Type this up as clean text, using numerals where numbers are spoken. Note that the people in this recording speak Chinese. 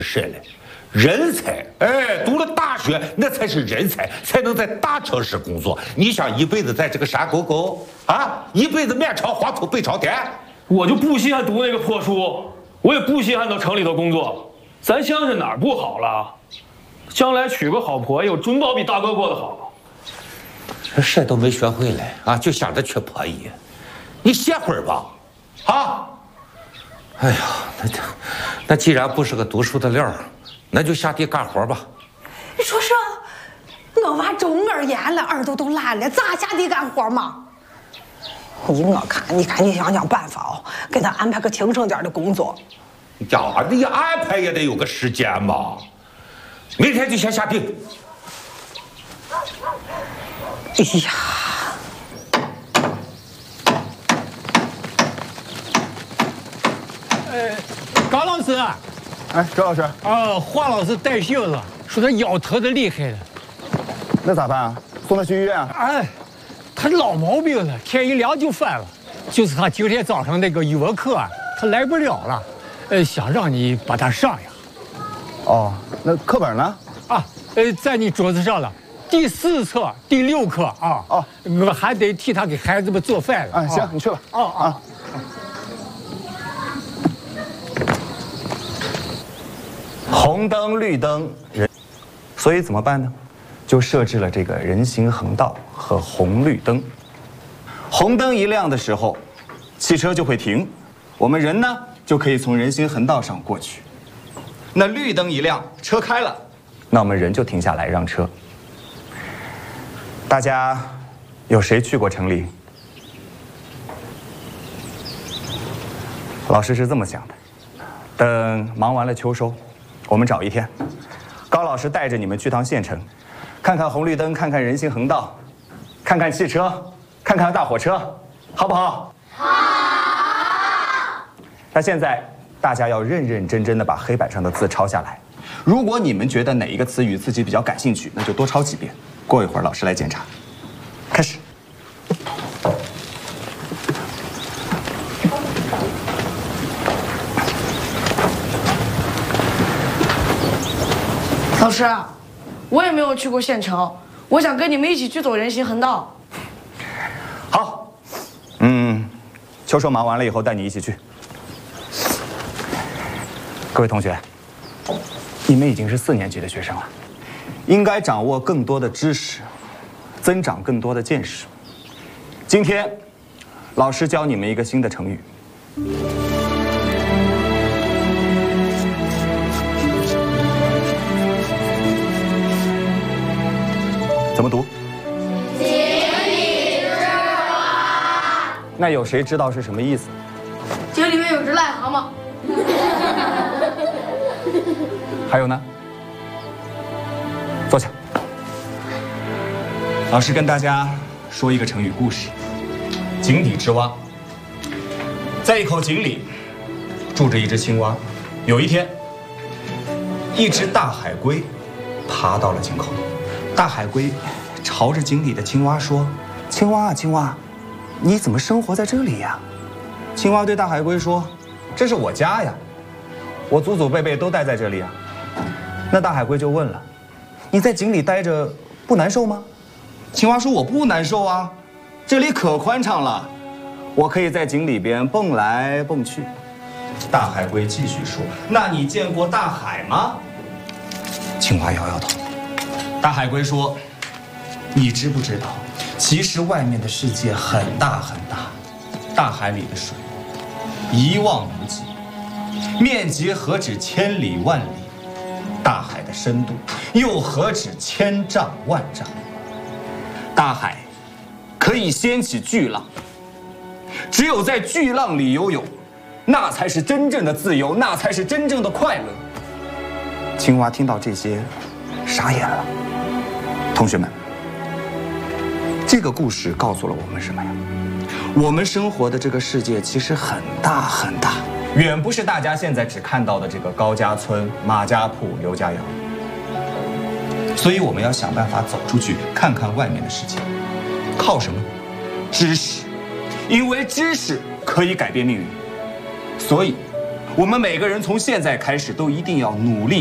谁嘞？人才，哎，读了大学那才是人才，才能在大城市工作。你想一辈子在这个山沟沟啊，一辈子面朝黄土背朝天？ 我就不稀罕读那个破书，我也不稀罕到城里头工作。咱乡下哪儿不好了？将来娶个好婆有准保比大哥过得好。 这都没学会嘞啊，就想着娶婆姨，你歇会儿吧，啊！哎呀，那既然不是个读书的料，那就下地干活吧。 你说是，我娃中耳炎了，耳朵都烂了，咋下地干活嘛？我看你赶紧想想办法哦，给他安排个轻省点的工作。 呀，你安排也得有个时间嘛。明天就先下地。 哎呀， 高老师， 哎，周老师， 华老师带信了，说他腰疼的厉害了。 那咋办啊？送他去医院啊？ 哎，他老毛病了，天一亮就犯了。就是他今天早上那个语文课啊，他来不了了，想让你把他上呀。 哦，那课本呢？ 啊，在你桌子上了，第4册第6课啊。 哦， 我还得替他给孩子们做饭了。 啊，行，你去吧。啊。红灯绿灯人，所以怎么办呢？就设置了这个人行横道和红绿灯。红灯一亮的时候，汽车就会停，我们人呢就可以从人行横道上过去。那绿灯一亮，车开了，那我们人就停下来让车。大家有谁去过城里？老师是这么想的，等忙完了秋收，我们找一天，高老师带着你们去趟县城，看看红绿灯，看看人行横道，看看汽车，看看大火车，好不好？好。那现在大家要认认真真的把黑板上的字抄下来。如果你们觉得哪一个词语自己比较感兴趣，那就多抄几遍。过一会儿老师来检查。开始。 老师，我也没有去过县城，我想跟你们一起去走人行横道。 好，秋收忙完了以后带你一起去。各位同学，你们已经是4年级的学生了，应该掌握更多的知识，增长更多的见识。今天，老师教你们一个新的成语。怎么读？井底之蛙。那有谁知道是什么意思？ 井里面有只癞蛤蟆。 还有呢？坐下。老师跟大家说一个成语故事：井底之蛙。在一口井里住着一只青蛙。有一天，一只大海龟爬到了井口。大海龟朝着井里的青蛙说：“青蛙啊，青蛙，你怎么生活在这里呀？”青蛙对大海龟说：“这是我家呀，我祖祖辈辈都待在这里啊。”那大海龟就问了：“你在井里待着不难受吗？”青蛙说：“我不难受啊，这里可宽敞了，我可以在井里边蹦来蹦去。”大海龟继续说：“那你见过大海吗？”青蛙摇摇头。大海龟说：“你知不知道，其实外面的世界很大很大，大海里的水一望无际，面积何止千里万里，大海的深度又何止千丈万丈。大海可以掀起巨浪，只有在巨浪里游泳，那才是真正的自由，那才是真正的快乐。”青蛙听到这些，傻眼了。同学们，这个故事告诉了我们什么呀？我们生活的这个世界其实很大很大，远不是大家现在只看到的这个高家村、马家铺、刘家窑。所以我们要想办法走出去，看看外面的世界。靠什么？知识，因为知识可以改变命运。所以， 我们每个人从现在开始都一定要努力